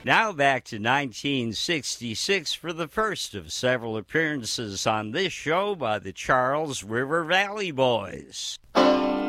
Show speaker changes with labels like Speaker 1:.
Speaker 1: Now back to 1966 for the first of several appearances on this show by the Charles River Valley Boys.